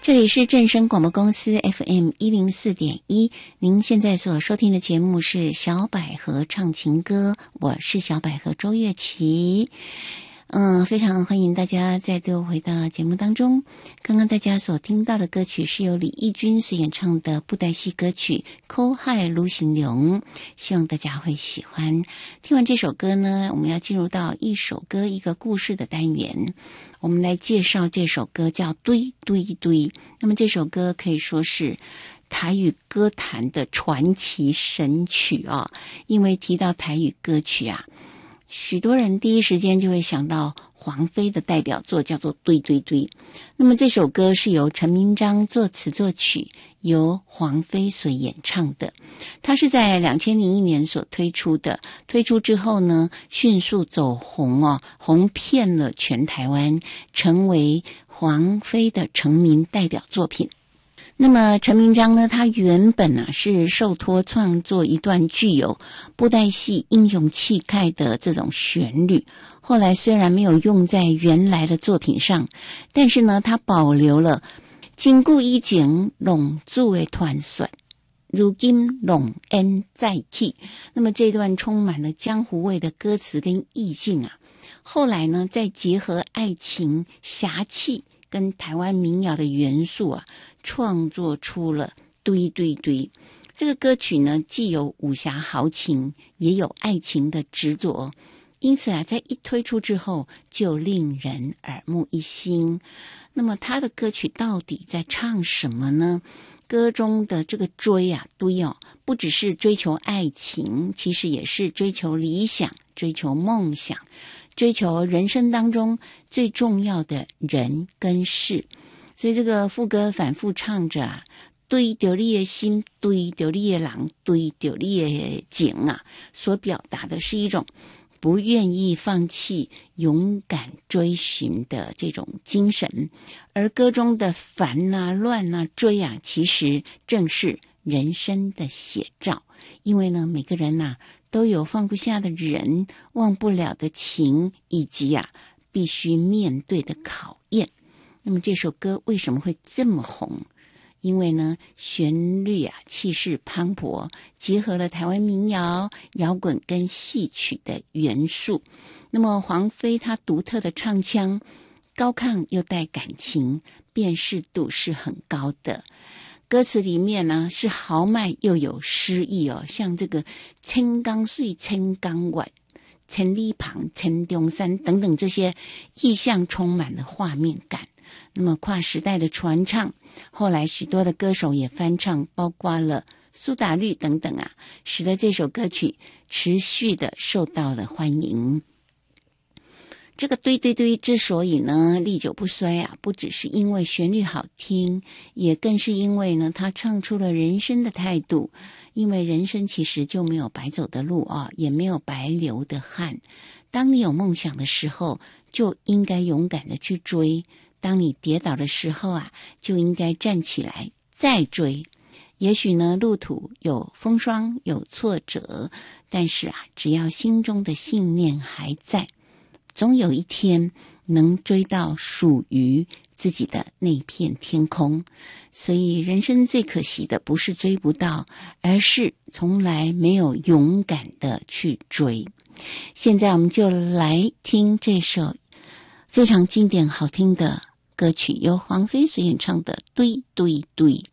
这里是正声广播公司 FM104.1，您现在所收听的节目是小百合唱情歌，我是小百合周月琪。非常欢迎大家再度回到节目当中。刚刚大家所听到的歌曲是由李翊君所演唱的布袋戏歌曲《苦海路行龙》，希望大家会喜欢。听完这首歌呢，我们要进入到一首歌一个故事的单元，我们来介绍这首歌叫堆堆堆。那么这首歌可以说是台语歌坛的传奇神曲啊，因为提到台语歌曲啊，许多人第一时间就会想到黄妃的代表作叫做《堆堆堆》。那么这首歌是由陈明章作词作曲，由黄妃所演唱的。它是在2001年所推出的，推出之后呢，迅速走红哦，红遍了全台湾，成为黄妃的成名代表作品。那么陈明章呢，他原本是受托创作一段具有布袋戏英雄气概的这种旋律，后来虽然没有用在原来的作品上，但是呢，他保留了经久以前龙主的传说，如今龙恩再起。那么这段充满了江湖味的歌词跟意境啊，后来呢，再结合爱情侠气跟台湾民谣的元素啊，创作出了堆堆堆。这个歌曲呢，既有武侠豪情，也有爱情的执着，因此啊，在一推出之后就令人耳目一新。那么他的歌曲到底在唱什么呢？歌中的这个追啊堆哦，不只是追求爱情，其实也是追求理想，追求梦想，追求人生当中最重要的人跟事。所以这个副歌反复唱着啊，对着你的心，对着你的人，对着你的情啊，所表达的是一种不愿意放弃、勇敢追寻的这种精神。而歌中的烦啊、乱啊、追啊，其实正是人生的写照。因为呢，每个人啊都有放不下的人，忘不了的情，以及必须面对的考验。那么这首歌为什么会这么红？因为呢，旋律气势磅礴，结合了台湾民谣、摇滚跟戏曲的元素。那么黄妃她独特的唱腔，高亢又带感情，辨识度是很高的。歌词里面呢，是豪迈又有诗意哦，像这个千江水千江晚，千里旁千中山等等，这些意象充满了画面感。那么跨时代的传唱，后来许多的歌手也翻唱，包括了苏打绿等等使得这首歌曲持续的受到了欢迎。这个堆堆堆之所以呢历久不衰不只是因为旋律好听，也更是因为呢他唱出了人生的态度。因为人生其实就没有白走的路也没有白流的汗。当你有梦想的时候，就应该勇敢的去追。当你跌倒的时候就应该站起来再追。也许呢，路途有风霜有挫折，但是只要心中的信念还在，总有一天能追到属于自己的那片天空。所以人生最可惜的不是追不到，而是从来没有勇敢的去追。现在我们就来听这首非常经典好听的歌曲，由黄妃所演唱的《堆堆堆》。